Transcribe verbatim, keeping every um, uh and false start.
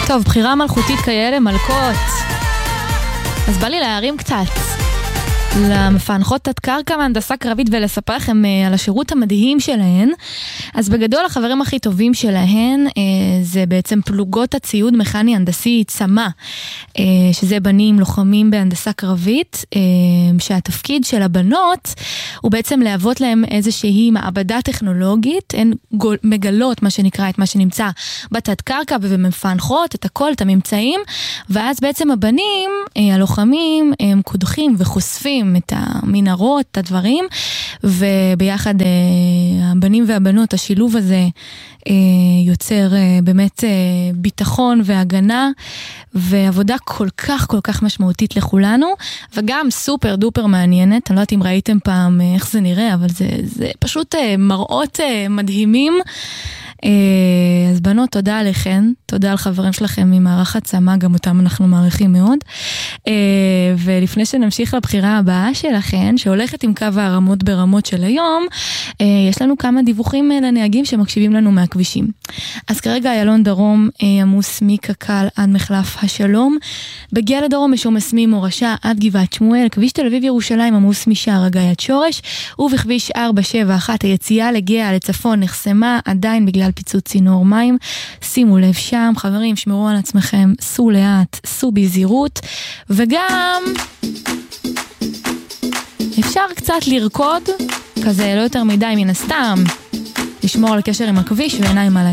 טוב, בחירה מלכותית כאלה, מלכות. אז בא לי להרים קצת למפענחות תת קרקע מהנדסה קרבית ולספר לכם על השירות המדהים שלהן. אז בגדול החברים הכי טובים שלהן זה בעצם פלוגות הציוד מכני הנדסי צמא, שזה בנים לוחמים בהנדסה קרבית, שהתפקיד של הבנות הוא בעצם להוות להם איזושהי מעבדה טכנולוגית, הן מגלות מה שנקרא את מה שנמצא בתת קרקע ומפענחות את הכל, את הממצאים, ואז בעצם הבנים, הלוחמים, הם קודחים וחושפים את המנהרות, את הדברים, וביחד הבנים והבנות, השילוב הזה יוצר באמת ביטחון והגנה, ועבודה כל כך כל כך משמעותית לכולנו, וגם סופר דופר מעניינת. אני לא יודעת אם ראיתם פעם איך זה נראה, אבל זה, זה פשוט מראות מדהימים. אז בנות, תודה עליכן, תודה על חברים שלכם ממערך הצמא, גם אותם אנחנו מעריכים מאוד. ולפני שנמשיך לבחירה הבאה שלכן, שהולכת עם קו הרמות ברמות של היום, יש לנו כמה דיווחים לנהגים שמקשיבים לנו מהכבישים. אז כרגע איילון דרום עמוס מקקל עד מחלף השלום, בגיע לדרום משומש ממורשה עד גבעת שמואל, כביש תל אביב ירושלים עמוס משער הגיא עד שורש, ובכביש ארבע שבע אחת היציאה לגאה לצפון נחסמה עדיין בגלל פיצוץ צינור מים. שימו לב שם, חברים, שמרו על עצמכם, סעו לאט, סעו בזהירות, וגם אפשר קצת לרקוד, כזה לא יותר מדי מן הסתם, לשמור על קשר עם הכביש ועיניים על